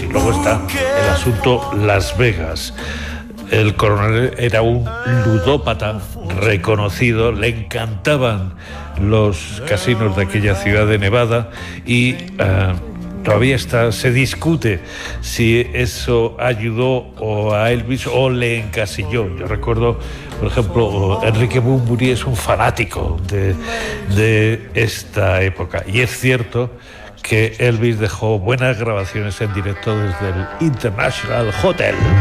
Luego está el asunto Las Vegas. El coronel era un ludópata reconocido, le encantaban los casinos de aquella ciudad de Nevada y todavía se discute si eso ayudó o a Elvis o le encasilló. Yo recuerdo, por ejemplo, Enrique Bunbury es un fanático de esta época y es cierto que Elvis dejó buenas grabaciones en directo desde el International Hotel.